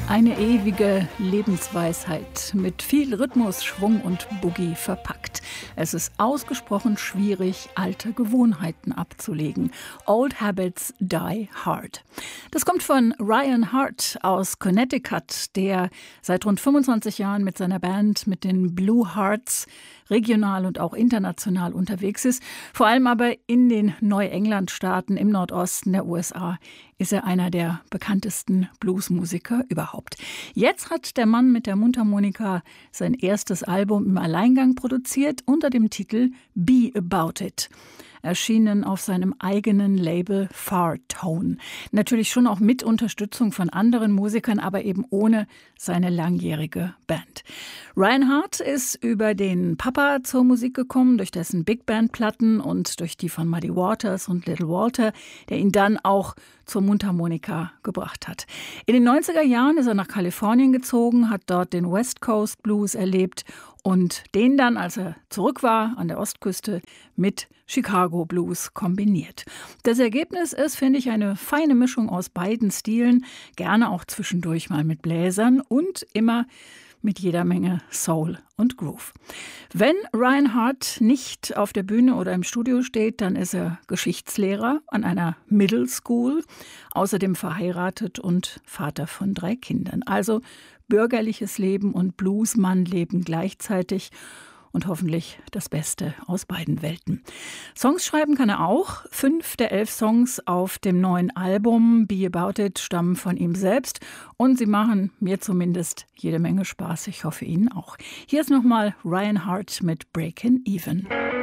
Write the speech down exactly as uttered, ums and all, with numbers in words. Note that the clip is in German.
Eine ewige Lebensweisheit mit viel Rhythmus, Schwung und Boogie verpackt. Es ist ausgesprochen schwierig, alte Gewohnheiten abzulegen. Old habits die hard. Das kommt von Ryan Hart aus Connecticut, der seit rund fünfundzwanzig Jahren mit seiner Band, mit den Blue Hearts, regional und auch international unterwegs ist. Vor allem aber in den Neuengland-Staaten im Nordosten der U S A ist er einer der bekanntesten Bluesmusiker überhaupt. Jetzt hat der Mann mit der Mundharmonika sein erstes Album im Alleingang produziert unter dem Titel Be About It. Erschienen auf seinem eigenen Label Fartone. Natürlich schon auch mit Unterstützung von anderen Musikern, aber eben ohne seine langjährige Band. Ryan Hart ist über den Papa zur Musik gekommen, durch dessen Big Band-Platten und durch die von Muddy Waters und Little Walter, der ihn dann auch zur Mundharmonika gebracht hat. In den neunziger Jahren ist er nach Kalifornien gezogen, hat dort den West Coast Blues erlebt und den dann, als er zurück war an der Ostküste, mit Chicago Blues kombiniert. Das Ergebnis ist, finde ich, eine feine Mischung aus beiden Stilen, gerne auch zwischendurch mal mit Bläsern und immer mit jeder Menge Soul und Groove. Wenn Ryan Hart nicht auf der Bühne oder im Studio steht, dann ist er Geschichtslehrer an einer Middle School, außerdem verheiratet und Vater von drei Kindern. Also bürgerliches Leben und Bluesmann-Leben gleichzeitig. Und hoffentlich das Beste aus beiden Welten. Songs schreiben kann er auch. Fünf der elf Songs auf dem neuen Album Be About It stammen von ihm selbst. Und sie machen mir zumindest jede Menge Spaß. Ich hoffe Ihnen auch. Hier ist nochmal Ryan Hart mit Breakin' Even.